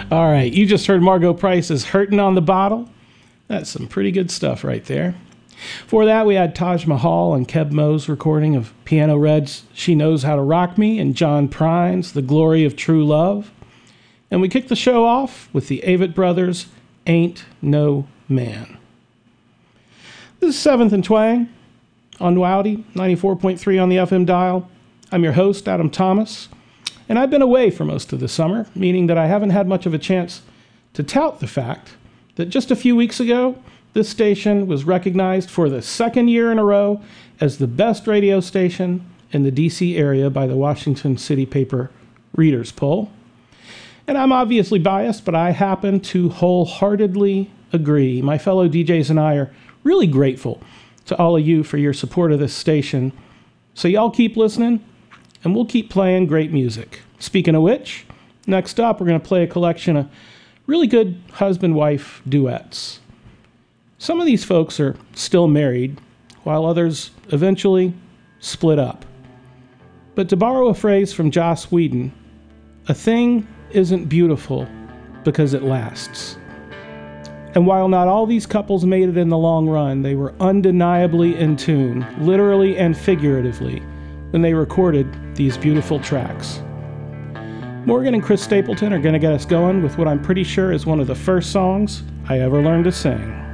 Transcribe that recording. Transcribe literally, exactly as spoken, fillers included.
All right, you just heard Margo Price's Hurtin' on the Bottle. That's some pretty good stuff right there. For that, we had Taj Mahal and Keb Mo's recording of Piano Red's She Knows How to Rock Me and John Prine's The Glory of True Love. And we kicked the show off with the Avett Brothers' Ain't No Man. This is seventh and Twang on Wowdy, ninety-four point three on the F M dial. I'm your host, Adam Thomas, and I've been away for most of the summer, meaning that I haven't had much of a chance to tout the fact that just a few weeks ago, this station was recognized for the second year in a row as the best radio station in the D C area by the Washington City Paper Readers Poll. And I'm obviously biased, but I happen to wholeheartedly agree. My fellow D Js and I are really grateful to all of you for your support of this station. So y'all keep listening, and we'll keep playing great music. Speaking of which, next up we're going to play a collection of really good husband-wife duets. Some of these folks are still married, while others eventually split up. But to borrow a phrase from Joss Whedon, a thing isn't beautiful because it lasts. And while not all these couples made it in the long run, they were undeniably in tune, literally and figuratively, when they recorded these beautiful tracks. Morgan and Chris Stapleton are going to get us going with what I'm pretty sure is one of the first songs I ever learned to sing.